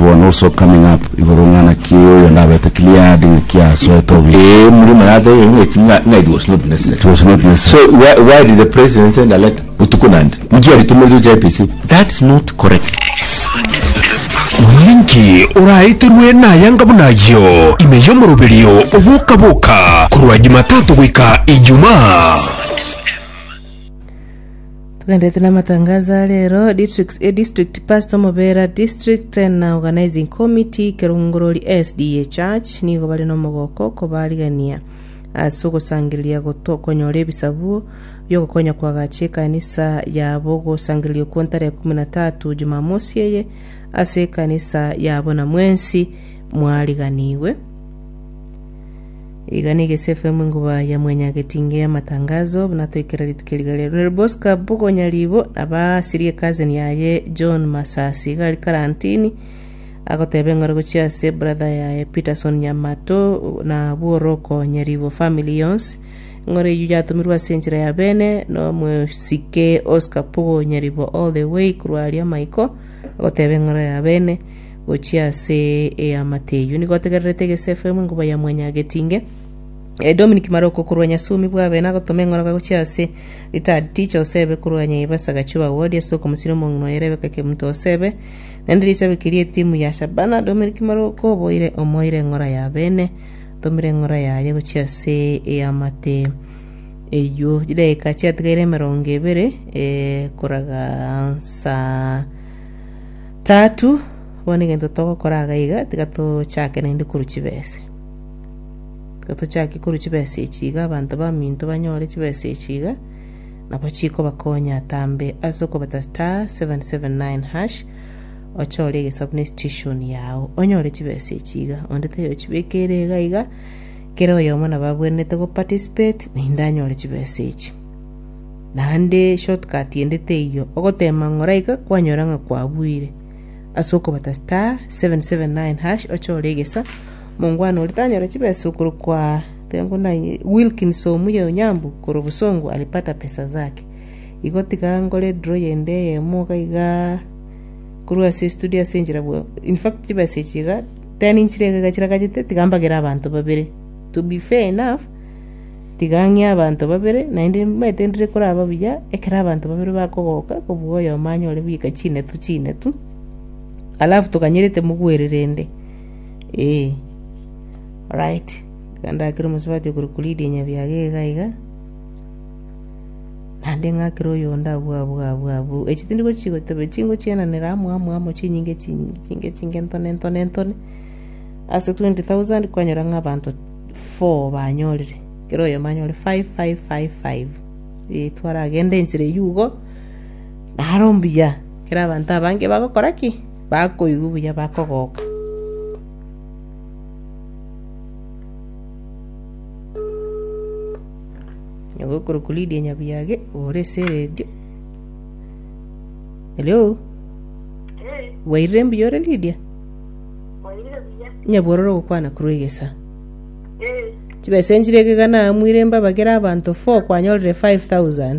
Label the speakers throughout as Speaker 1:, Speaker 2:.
Speaker 1: one also coming up. Igorongana kiyo yonabete cleared in kia so it was
Speaker 2: not necessary.
Speaker 1: It was not necessary.
Speaker 2: So why did the president send a letter? Utukunandi. That's not correct.
Speaker 3: Linki uraitirwe na yanga bunayo imeyo murubirio ubuka kurwa Jumatatu gwika Ijumaa.
Speaker 4: Tukaendete na matangazo lero district pastor Mobera district na organizing committee Kerunguroli SDA church nigo bali no mogoko ko baligania asuko sangilia gutokonyora ebisabu byo gukonya kwa gache kanisa ya bogo sangilia ku ntare 13 Jumamosi yeye ase kanisa ya bona mwensi mwaliganiwe iganige FM nguba ya mwenya getinge matangazo bunatoikera litikeligalero Bosca Bugonya libo abasirie kazi yaye John Masasi gali karantini akotebe ngoro kuchiase brother ya Peterson Nyamato na Boroko Nyaribo family yons ngore yuja tumirwa senjira ya bene no musike Oscar Pugo Nyaribo all the way kurwalia Michael akotebe ngoro ya bene kuchiase ya Mateyu ni gotegerete gesefemu nguba ya mwenya getinge Dominic Maroko kurwanya sumi bwa bena gotomengora gakuchiase ita teacher osebe kurwanya ibasaga chuba wodi soko musiro mungno yerebe kake mtu osebe nendiri bikirie timu ya Shabana Dominic Maroko boire omoire ngora ya bene tomire ngora ya guchiase ya mate eyo jide kachia tigere meronge bere kuraga sa 3 woni gento toko koraga iga tigato chake nindi kuruchibese gato chake kuruchibese ichiga abantu baminto banyore chibese ichiga nabachiko bakonya tambe asoko bata star 779# ochole gesabne station yao onyore chibese ichiga ondete yo chibekere gaiga kero yo mona babwenete go participate nindanyore chibese ichi nande shortcut yendete iyo ogotema ngoraika kwanyoranga kwabuire asoko bata star 779# ochole gesa mungwano litanyora chibese ukuru kwa tengo na Wilkinson muye Onyambu kurubusongo alipata pesa zake igotika ngole draw yende muga iga kurwa se studio senjira bwo in fact chibese chiga 10 inchire gachira gachite tigambagira abantu babere to be fair enough tigangia abantu babere na indi metendire kuraba biya ekera abantu babere bakogoka kubwoyo manyo lebika chine tu alafu tukanyerete mugwererende right kanda kiro musibati kurukulidi nyabyage gaiga nande ngakiro yonda bwa ekitindi ko chigo tebe chingo chiana neramu chinyinge ntone ase 20,000 kwanyora ngabantu 4 banyorire kiro yo manyore 5555 twara gende nchire yugo narombia kira abantu abange bagokora ki bakoyubuya bakogoka Yogo kurukulidi nyabyage ore seredio. Hello. Wairembi yore Lydia. Nyabororo kwana kurugesa. Chibese njirege kana mwiremba bagera abantu 4 kwanyorere 5,000.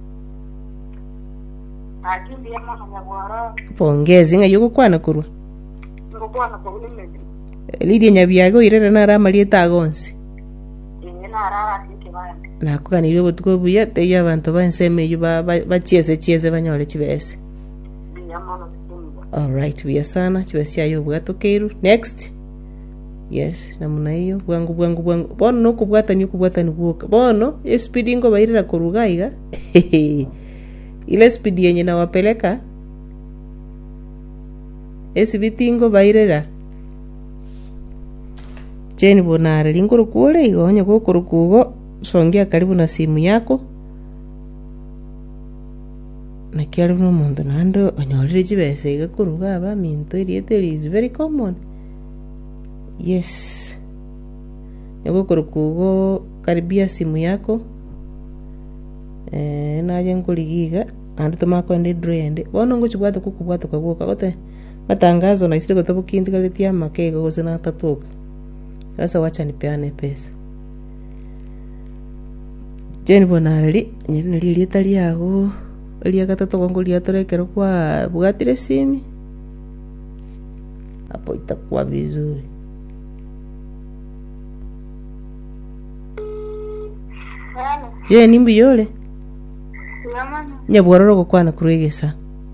Speaker 5: Akindi yamana nyabora.
Speaker 4: Pongezi nga yogo kwana kurwa.
Speaker 5: Ngokwana ko
Speaker 4: Lydia nyabyage irere na ramali etagonse.
Speaker 5: Arara kibaya
Speaker 4: nakuganira obutuko buya teya abantu banseme yuba bachiese banyole chibese all right buya sana chibese ayo bwatokeru next yes namuna hiyo bwangu bono no kubwata ni kubuka bono speed ngo bairira kurugaiga ile speed yenye na wapeleka bitingo bairira Jeni bonare linguru kule igonye ko kurukugo songea karibu na simu yako na kiari no mundo nando onyorire chibese igakuruga aba minto iriete is very common yes yako kurukugo karibia simu yako naje nkuligiga ando tomako ndi drende bono ngochibwata kukubwata kagoka gote matangazo na isire gotobo kindi kaletia makego gosena tatuka sasa wacha nipeane pesa Jeni bonarali nyiri litali yago liya gatatu ngo liya torekero kwa bwatire simi hapo itakuwa vizuri. Je, nimbi yole nyabwororo gukwana kuregesa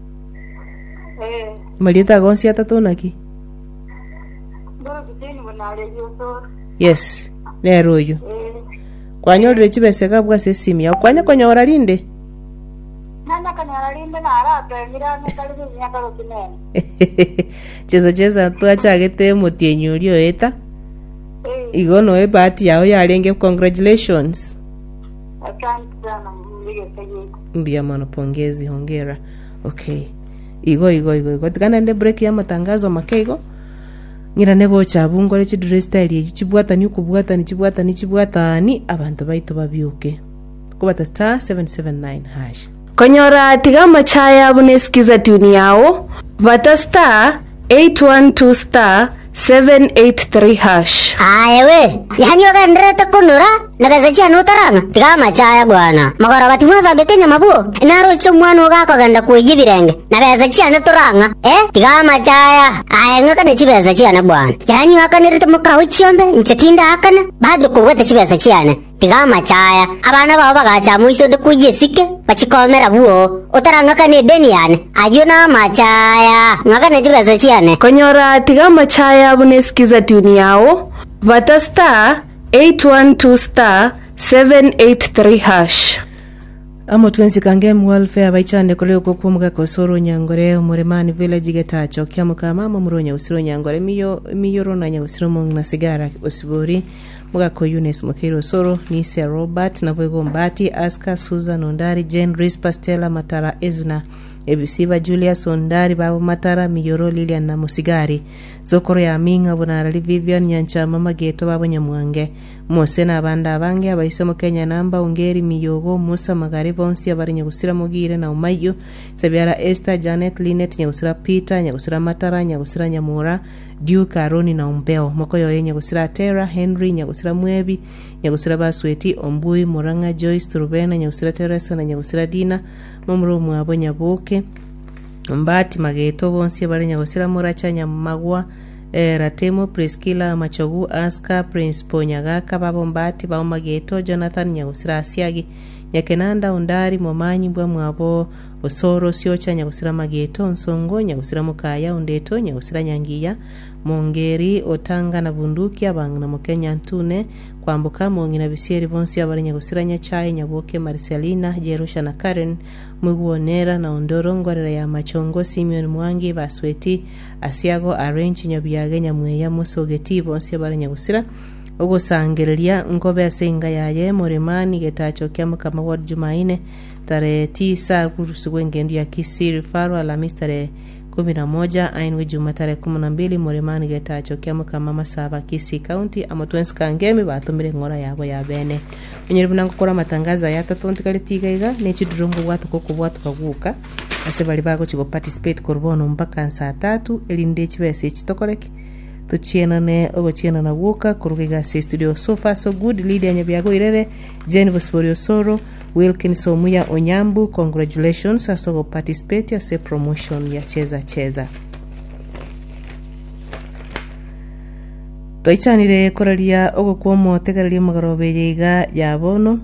Speaker 4: malieta gonsi atatonaki yes lero yo kwanyolire chibeseka bwa sesimi ya kwanya konyora linde
Speaker 5: nana kanyara linde na arape mirano kali nyaka rokinene
Speaker 4: cheza twachagete mutienyurio eta igono e bahati yao yarenge. Congratulations.
Speaker 5: Asante sana mlige
Speaker 4: mbia mano, pongezi, hongera. Okay, igo tikana nde break ya matangazo makeigo ngira nego chabungo le chidure style chibwata ni kubwata ni chibwata ni abantu baitu babyuke kubata star 779 hash
Speaker 6: konyora tiga machaya bunesikiza tuni yao bata star 812 star 783 hash.
Speaker 7: Ayewe, yahanyo gandreta kunura na beza chano taranga tiga machaya bwana magara bati mwaza betenya mabuo naro chomwano gako ganda kujibirenge na beza chano turanga tiga machaya ayenga kana chibeza chana bwana yahanyo akanirita mukawo chombe nchetinda akana bado kuweta chibeza chana tiga machaya abana baba bagacha muiso de kujesike bachikomera buo utaranga kane deniane ayuna machaya ngakana chibeza chana
Speaker 6: konyora tiga machaya bunesikiza tuni yao bata star 812 star 783 hash.
Speaker 4: Amo twensi kangem welfare baichande koleo kokumuga kosoro nyangore muremani village getacho kyamuka mama muronya usiro nyangore miyo na nyusiro mongna sigara osibori muga ko Yunes Mukiro Soro Nisia Robert na Bwego Mbati Aska Susan Ondari Jane Rispa Stella Matara Ezna Ebisiba Julius Ondari Babu Matara Miyoro Lilian na Musigari Zokoro ya Minga Bonarali Vivian Nyancha Mama Geto Babu Nyamwange Mosena Abanda Abange Abaisemo Kenya Namba Ongeri Miyogo Musa Magari Bonsi Abari Nyagusira Mugire na Umayu Sabiara Esther Janet Linet Nyagusira Peter Nyagusira Matara Nyagusira Nyamura Duke Aroni na Umpeo Mokoyo yenye Nyagusira Terra Henry Nyagusira Mwebi Nyagusira Basweti Ombui Moranga Joyce Turubena Nyagusira Teresa na Nyagusira Dina Momro Mwabo Nyaboke Mbati Mageto Bonsi Abari Nyagusira Muracha Nyamagwa Ratemo Priscilla Machogu Aska Prince Ponyagaka Babo Mbati Bao Mageto Jonathan Nyagusira Asiagi Nyakenanda Undari Momanyi Mbwa Mwabo Osoro Siocha Nyagusira Mageto Nsongo Nyagusira Mukaya Undeto Nyagusira Nyangia Mongeri Otanga na Bunduki Abanga na Mokenya Ntune Kwambuka Mongi na Bisieri Bonsi Abari Nyagusira Nyachai Nyaboke Marcelina Jerusha na Karen Mugwonera na Ondoro Ngorera ya Machongo Simeon Mwangi Basweti Asiago Arrange Nyabiage Nyamweya Musogeti Bonsi Abari Nyagusira Ogo sangerelia ngobe asenga yaye Moremani getacho kyamuka Ward Jumaine tarehe 9 kurusugu ngendu ya Kisiri Faro Alhamisi tarehe 11 ainwe Juma tarehe 12 Moremani getacho kyamuka Mama Saba Kisii County amotwensi kangemi batumire ngora yabo ya bene unyeribuna ngokora matangaza ya tatontikale tigaiga nechidurungu watu kokubwatu kaguka ase bali bago chigo participate korbono mpaka saa 3 elinde chibese chitokoleki tuchienane ogochienana wuka kurugiga se studio so far so good Lydia Nyabiago Irere Jane Vosporio Soro Wilkins Omuya Onyambu congratulations asogo participate ase promotion ya cheza toichanire koralia ogokwomo tegaria magarobe yiga yabono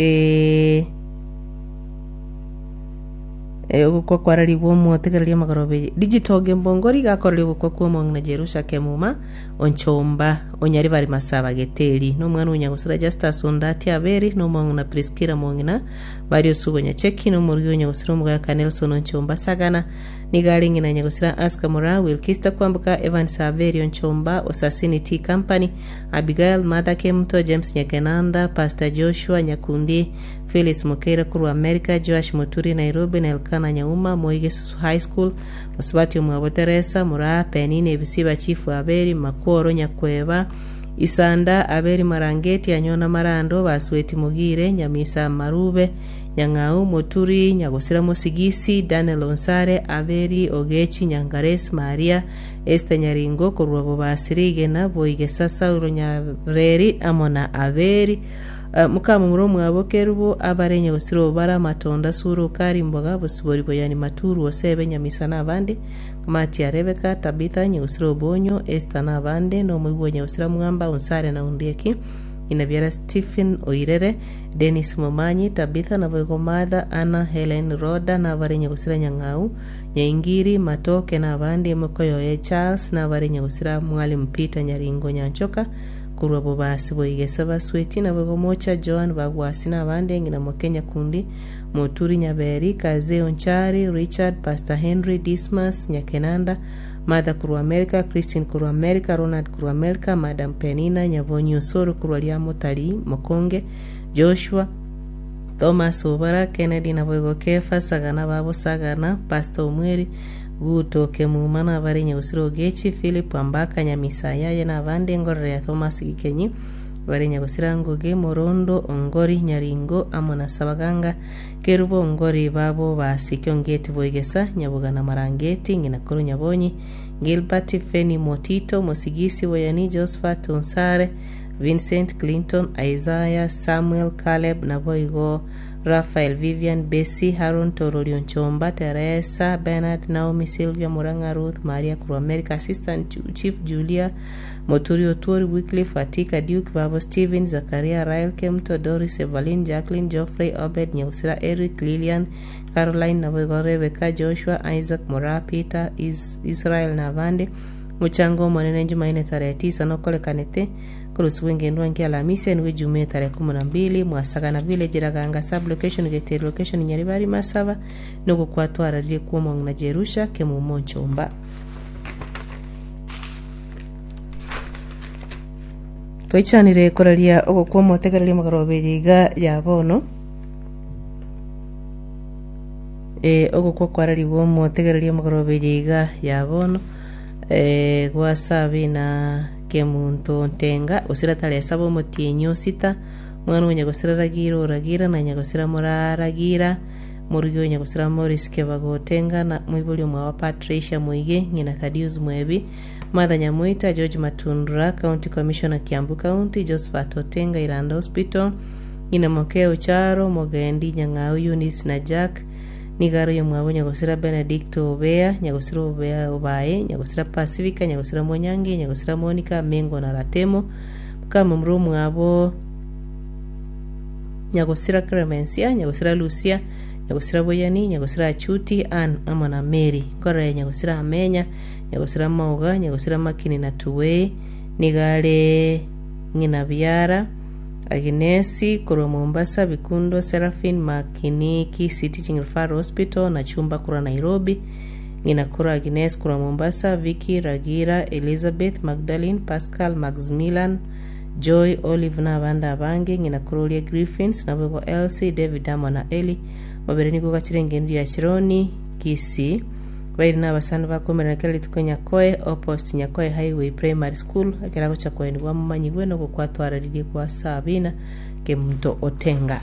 Speaker 4: ogokwa kwarari gwomo tegaria magarobe digital gembongori gakorli ogokwa kwomo na Jerusha Kemuma onchomba onyari bari Masaba Geteri no mwana unyagusira Justus Ondati Aberi no mwana na Priscilla Mongina bari osugo nyacheki no muryo nyagusira mugaka Nelson onchomba Sagana nigaringi na nyagusira Aska Mora Wilkista Kwambuka Evans Aberi onchomba Osasini Tea Company Abigail Madake Mto James Nyakenanda Pastor Joshua Nyakundi Felix Mokera Kuru America Joash Moturi Nairobi na Elkana Nyauma Moige Susu High School Musubati Mwabo Teresa Mura Penine Bisiba Chifu Aberi Makoro Nyakweba Isanda Aberi Marangeti Anyona Marando Basweti Mugire Nyamisa Marube Nyangau Moturi Nyagosira Mosigisi Daniel Onsare Aberi Ogechi Nyangares Maria Esther Nyaringo Kurwabo Basirige na Boige Sasa Uronyareri Amona Aberi mukama muro mwabo kerubo abarenya gusiro bara matonda suru kari mboga busibori boyani maturu osebe nyamisa n'abandi mati ya Rebeka Tabitha nyusiro bonyo Esther n'abandi no mwibonya usira mwamba unsare na undieki inabiara Stephen Oirere Dennis Momanyi Tabitha na bogo mada Anna Helen Roda na barenya gusira nyangau nyaingiri matoke n'abandi mukoyo Charles na barenya gusira mwalimu Peter Nyaringo Nyanchoka kurwa bobasi boigesa basweti na bogomocha Joan bagwasi n'abandi ngina mu Kenya kundi Muturi Nyaberi Kaze Onchari Richard Pastor Henry Dismas Nyakenanda Mada kurwa America Christine kurwa America Ronald kurwa America Madam Penina Nyavonyo Soro kurwa Liamo Tali Mokonge Joshua Thomas Obara Kennedy na bogo Kefa Sagana babo Sagana Pastor Umweri Guto Kemumana Varinya Usiro Gechi Philip Ambaka Nyamisa yaye na bande ngorre ya Thomas Gikenyi Varinya Usira Ngoge Morondo Ongori Nyaringo Amona Sabaganga Kerubo Ongori babo basikyo ngeti boigesa Nyabugana Marangeti ngina kuru Nyabonyi Gilbert Feni Motito Mosigisi Wayani Josephat Unsare Vincent Clinton Isaiah Samuel Caleb na boigo Rafael Vivian Bessie Haron Torolion Chomba Teresa Bernard Naomi Sylvia Muranga Ruth Maria Kuru America Assistant Chief Julia Moturi Otori Wycliffe Atika Duke Babo Steven Zakaria Rael Kemto Doris Evelyn Jacqueline Geoffrey Obed Nyausira Eric Lillian Caroline Nabego Rebecca Joshua Isaac Mora Peter Israel Navande Muchango Mwanene Jumaine tarehe 9 nokole kanete kurusuwenge ndwangi Alhamisi ni Jumaa tarehe 12 mwasagana village raganga sub location getero location Nyaribari Masava nuko kwatwara riri kumo na Jerusha kemu Monchomba Toichanire koralia ogokwo motegereria magarobeyiga yabono ogokwo kwarariwo motegereria magarobeyiga yabono gwa Sabina kemuntu ntenga usira tale sabo motienyo sita mwana wenye gusira ragira na nyagusira muraragira murugyo nyagusira Morris kebagotenga na mwibuli mwa Patricia Muige ngina Thadius Mwebi Mada Nyamuita George Matundra County Commissioner Kiambu County Josephat Otenga Iranda Hospital ngina Mokeo Charo Mogendi Nyangao Eunice na Jack Nigaro yomwabo nyagusira Benedict Obea nyagusira Obea Obaye nyagusira Pacifica nyagusira Monyangi nyagusira Monica Mengo na Ratemo kama mrumu abo nyagusira Clemencia nyagusira Lucia nyagusira Boyani nyagusira Chuti Ann Amana Mary kore nyagusira Amenya nyagusira Mauga nyagusira Makini na Tuwe nigale ngina Biara Agnesi Kuro Mombasa Bikundo Serafin Makiniki City Teaching Referral Hospital na chumba kura Nairobi ngina kura Agnes kura Mombasa Vicky Ragira Elizabeth Magdalene Pascal Maximilian Joy Olive na banda bange ngina kurulia Griffins na bego Elsie David Damo na Eli mabereni kuka chirengendi ya Chironi Kisi Wairi na basana bakomera kali tukonya koe opposite Nyakoe Highway Primary School akirago cha koe ni wamumanyi bweno kukwatwara riri kwa Sabina kemuntu Otenga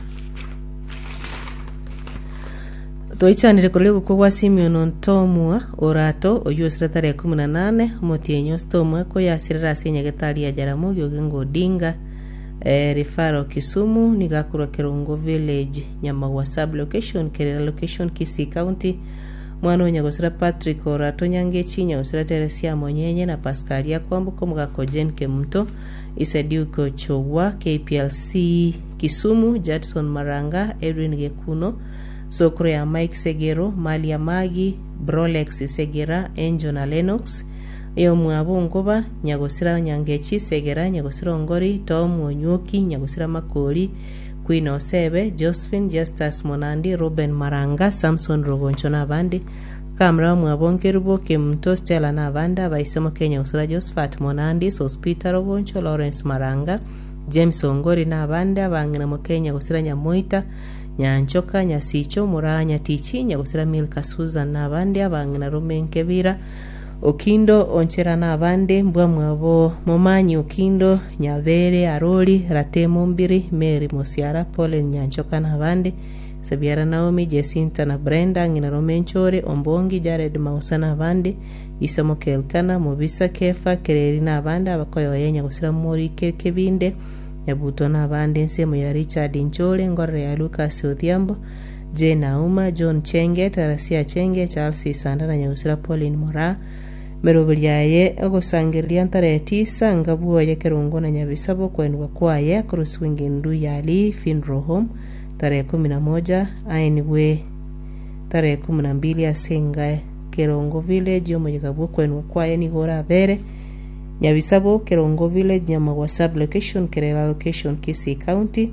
Speaker 4: Toichanire kolego kwa Simeon Ntomwa orato oyusira tarehe 18 motienyo stomwa ko yasirira senya getali ya Jaramogi Oginga Odinga Rifaro Kisumu nigakura Kirungo Village Nyamagwa sub location Kerera location Kisii County mwana nyagosira Patrick orato Nyangechi nyagosira Teresia Monyenye na Pascalia Kwambuko mugako Jen Kemuto Isadiuko Chogwa KPLC Kisumu Jadson Maranga Edwin Gekuno Sokro ya Mike Segero Malia Magi Brolex Segera Angel na Lennox Iyo mwabo ngoba nyagosira Nyangechi Segera nyagosira Ngori Tom Onyoki nyagosira Makoli Queen Osebe Josephine Justus Monandi Ruben Maranga Samson Rogoncho na bandi kamera mwabongerubo Kemuto Stella na banda baisemo Kenya usura Josephat Monandi Sospita Rogoncho Lawrence Maranga James Ongori na banda bangina mu Kenya usura Nyamoita Nyanchoka Nyasicho Muranya Tichi nyagusira Milka Susan na bandi abangina Rumen Kebira Okindo Onchera na bande mbwa mwabo Momanyi Okindo Nyabere Aroli Ratemo Mbiri Mary Mosiara Pauline Nyanchoka na bande Sabiara Naomi Jacinta na Brenda ngina Romenchore Ombongi Jared Mausa na bande Isamo Kelkana Mobisa Kefa Kereri na bande abakoyo yenya gusira muri Kebinde nyabuto na abandi nsemo ya Richard Nchole ngorre ya Lucas Odhiambo Jane Auma John Chenge Tarasia Chenge Charles Isanda na Nyagusira Pauline Mora merobelyaye ogosangiria ntare 9 ngabuo ya Kirungu na Nyabisabo kwendwa kwaye kuruswingindu yali Funeral Home tarehe 11 ainwe tarehe 12 asenga Kirongo Village omuyigabwo kwendwa kwaye ni gora bere Nyabisabo Kirongo Village Nyamagwa sub location Kerala location Kisii County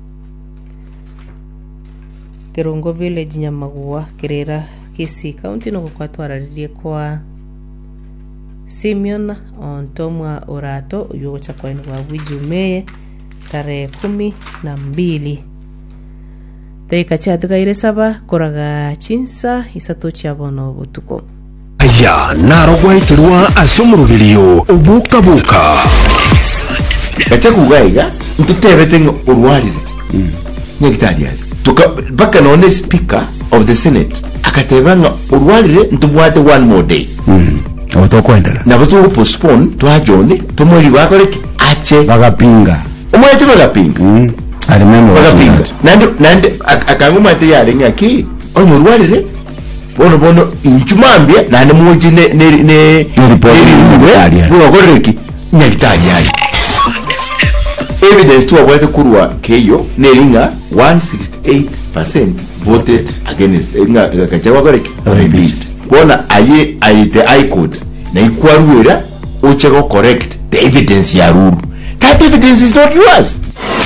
Speaker 4: Kirongo Village Nyamagwa Kerera Kisii County no kwatwararirie kwa Simeon Ontomwa Orato uyogo cha kwa wa Wijumeye tarehe 12 Teika cha tukaire saba koraga chinsa isato cha bono butuko
Speaker 3: aya narogwaitirwa asomurubiriyo obukabuka
Speaker 2: gacha kugaiga ntutebete urwarire nyegitari yari baka none speaker of the senate akatebanga urwarire ntubwate one more day
Speaker 1: otokwendera
Speaker 2: nabo tu postpone twajone tumweri bakoreki ache
Speaker 1: bagapinga
Speaker 2: umwete bagapinga
Speaker 1: I remember
Speaker 2: bagapinga nande akanguma te yari ngaki onyorwarire bono inchumambia nande muji ne
Speaker 1: report
Speaker 2: bwokoreki nyagitari yari evidence to avoid kurwa keyo nelinga 168% voted against kachawa koreki impeached bona aite I code na ikwaruera ochego correct the evidence ya rule. That evidence is not yours.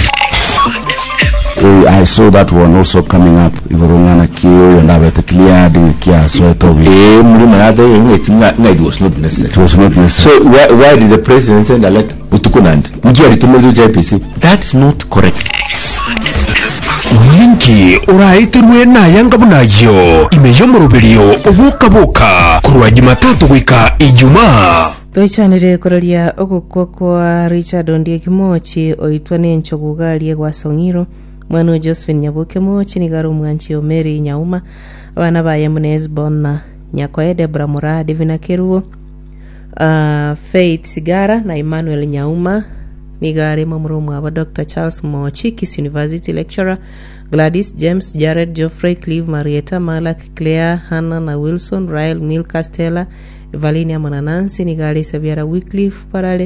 Speaker 1: I saw that one also coming up. Ivorongana kiyo yonabete cleared in kia so it
Speaker 2: was not necessary.
Speaker 1: It was not necessary.
Speaker 2: So why did the president send a letter? Utukunand. That's not correct.
Speaker 3: Ninki uraitirwe na yanga bunayo imeyomoroberio obukabuka kurwa Jumatatu gwika Ijumaa
Speaker 4: Toichanire kororia ogukwa kwa Richard Ondie Kimochi oitwa nenchogugarie gwa Songiro mwana Josephine Nyabuke Mochi ni garo mwanchi Omeri Nyauma abana baye Munesbona Nyakoe Debra Mura Divina Keruo Faith Sigara na Emmanuel Nyauma Nigare Mamurumu aba Dr. Charles Mochi Kis University lecturer Gladys James Jared Geoffrey Cleve Marietta Malak Claire Hannah na Wilson Rael Milka Stella Valinia Mananansi Nigare Saviara Wycliffe Parale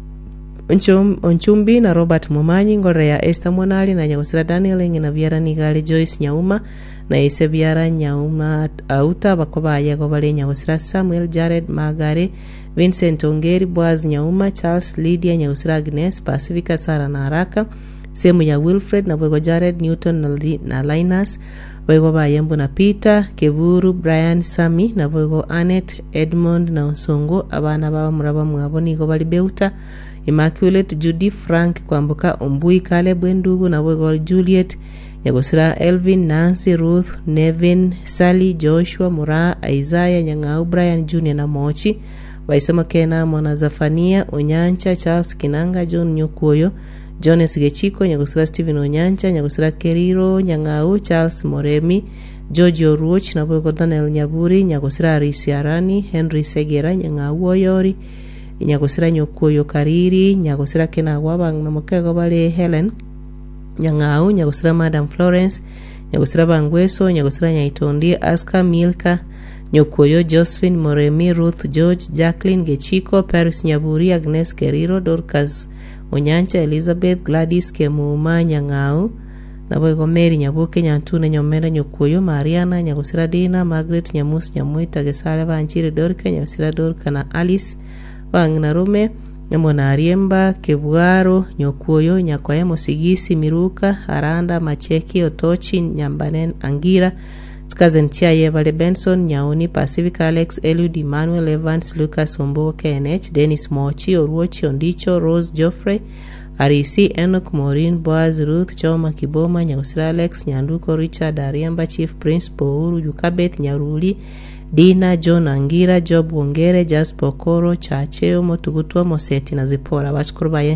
Speaker 4: Onchumbi na Robert Mumanyi ngore ya Esther Monali na Nyagusira Daniel ngina Viara Nigare Joyce Nyauma na Isebiara Nyauma Auta bakoba yago bale Nyagusira Samuel Jared Magare Vincent Ongeri Boaz Nyauma Charles Lydia Nyagusira Agnes Pacifica Sara na Haraka semu ya Wilfred na bwego Jared Newton na Linus bwego bayembo na Peter Keburu Brian Sami na bwego Annette Edmond na Nsongo abana baba muraba mwaboni go bali Beuta Immaculate Judy Frank kwambuka Ombui Kale Bwendugu na bwego Juliet Nyagusira Elvin Nancy Ruth Nevin Sally Joshua Mura Isaiah Nyang'au Brian Junior na Mochi Waisema Kena Mwana Zafania Onyancha Charles Kinanga John Nyokuoyo Jones Gechiko Nyagusira Steven Onyancha Nyagusira Keriro Nyang'au Charles Moremi George Oruoch na bwego Daniel Nyaburi Nyagusira Arisi Arani Henry Segera Nyang'au Oyori Nyagusira Nyokuoyo Kariri Nyagusira Kena Wabang na Mokego bale Helen Nyang'au Nyagusira Madam Florence Nyagusira Bangweso Nyagusira Nyaitondi Aska Milka Nyokuoyo Josephine Moremi Ruth George Jacqueline Gechiko Paris Nyaburi Agnes Keriro Dorcas Onyancha Elizabeth Gladys Kemuma Nyang'au na bwego Mary Nyabuke Nyantuna Nyomera Nyokuoyo Mariana Nyagusira Dina Margaret Nyamus Nyamuita Gesale Banchire Dorka Nyagusira Dorka na Alice Wangina Rume Nyamona Ariemba Kebwaro Nyokuoyo Nyakoye Mosigisi Miruka Aranda Macheki Otochi Nyambanen Angira Cousin Chiaye Vale Benson Nyaoni Pacific Alex Eliud Emmanuel Evans Lucas Ombo KNH Dennis Mochi Oruochi Ondicho Rose Geoffrey Arisi Enoch Maureen Boaz Ruth Choma Kiboma Nyagusira Alex Nyanduko Richard Ariemba Chief Prince Pouru Yukabeth Nyaruli Dina John Angira Job Wongere Jasper Koro Chacheo Motugutwa Moseti na Zipora Bachukuru Bayen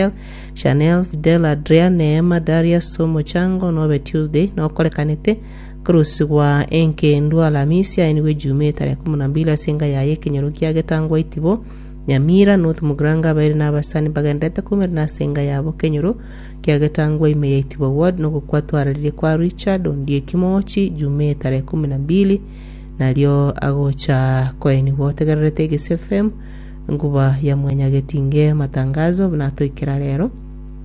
Speaker 4: Chanel Fidel Adrian Neema Darius Somo Chango Nobe Tuesday na okolekanete Kurusugwa enke ndu Alamisi ainiwe Jume tarehe 12 senga yaye kinyoruki agetangwa itibo Nyamira North Mugranga bairi n'abasani bagendete kumira na senga yabo Kenyoro kiagetangwa imeyaitibwa ward no gukwatwararire kwa Richard Ondie Kimochi Jume tarehe 12 nalio agocha koeni wotegererete Gise FM nguba ya mwenyagetinge matangazo binatoikira rero.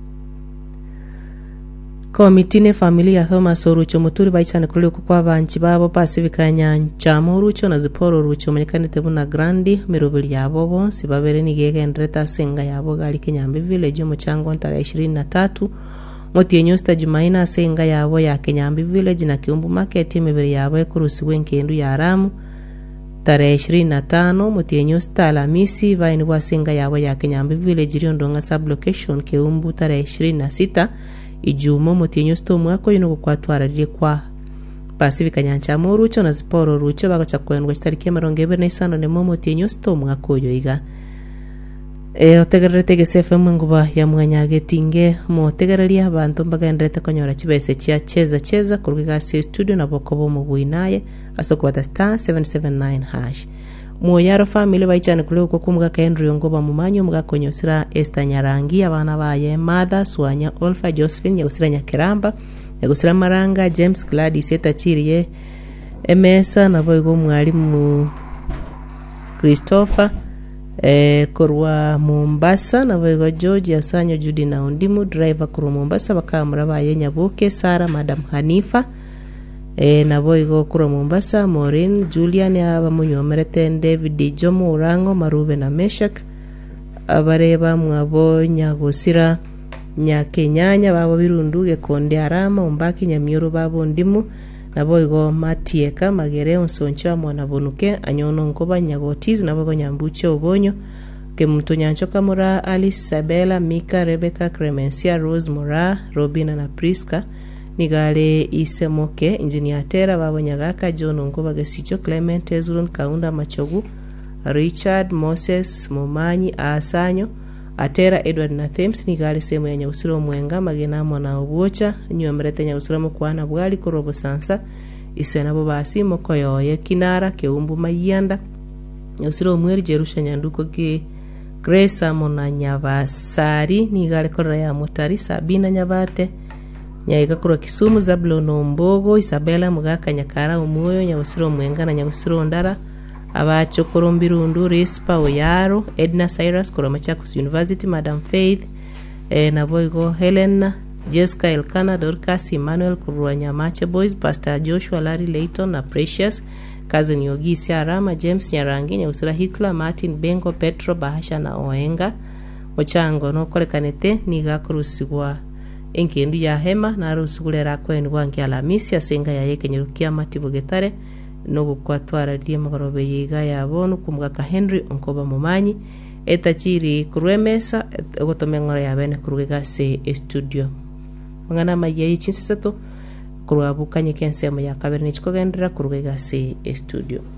Speaker 4: Komitine familia Thomas Orucho muturi baichane kuli kwa banchi babo Pacifica Nyanchama Orucho na Ziporo Orucho menyekanite buna Grandi mirubili yabo bonsi babere nigegendreta senga yabo gali Kenyambi Village mu chango ntara 23 Motienyosta Jumaina senga yabo ya Kenyambi Village na Kiumbu Market imebere yabo ekurusi wenkendu ya Aramu tarehe 25 Motienyosta Alamisi vaini wa senga yabo ya Kenyambi Village riondonga sublocation Kiumbu tarehe 26 Ijumo Motienyosta mwako yuno kukwatwararire kwa Pacifica Nyanchama Orucho na Ziporo Orucho bagocha kwendwa tariki 25 ne Motienyosta mwako yoiga otegererete Gise FM nguba ya mwenyagetinge motegereria abantu bagendrete konyora chibese chia cheza kuruga studio na bokobo mu buinaye asokwata *779# Moyaro family baichane kule uko kumga Henry ngoba mumanyo mga konyosira Esther Nyarangi abana baye Mother Swanya Olfa Josephine yagusira Nyakiramba yagusira Maranga James Gladys etachiriye Emesa na boygo mwalimu Christopher kurwa Mombasa na boygo George Asanyo Judy na Ondimu driver kurwa Mombasa bakamura baye Nyabuke Sara Madam Hanifa na boygo kurwa Mombasa Maureen Julian aba munyomerete David Jomo Orango Marube na Meshak abareba mwabo Nyagosira Nyakenyanya babo birunduge Konde Arama Umbaki Nyamyoro babo Ndimu na boygo Matieka Magere Onsoncha mwana bonuke anyono ngoba Nyagotiz na boygo Nyambuche Obonyo ke Mtunyancho Kamura Alice Sabela Mika Rebecca Clemencia Rose Mora Robina na Priska Nigale Isemoke Engineer Tera babo Nyagaka John Ngoba Gesicho Clement Ezrun Kaunda Machogu Richard Moses Momanyi Asanyo Atera Edward na Thames Nigale semo ya Nyawusiro Mwenga Magena mwana Obuocha Nyomrete Nyawusiro Mkwana Bwali Kurobo Sansa Isena Bobasi Mokoyo ye Kinara Keumbu Mayanda Nyawusiro Mweri Jerusha Nyanduko ki Grace Mona Nyavasari Nigale Kora ya Mutari Sabina Nyabate Nyaiga Kura Kisumu Zablo Nombogo Isabella Mugaka Nyakara Umuyo Nyawusiro Mwenga na Nyawusiro Ndara Abacho Korombirundu Rispa Oyaro Edna Cyrus Kura Machakos University Madam Faith na boygo Helena Jessica Elkana Dorcas Emmanuel Kurwa Nyamache Boys Pastor Joshua Larry Layton na Precious Cousin Yogi Siarama James Nyarangi Nyawusira Hitler Martin Bengo Petro Bahasha na Oenga Ochango no kolekanete niga kurusigwa enkendu ya hema na rusugulera kweni wangi Alamisi asenga ya yeke nyirukia Matibu Getare no gukwatwara rie magorobe yiga yabonu kumgaka Henry Onkoba Mumanyi etachiri kurwemesa gotomengora ya bene kurugega se studio mangana maye chinsesato kurwabukanye kensemo ya kabere nichikogendera kurugega se studio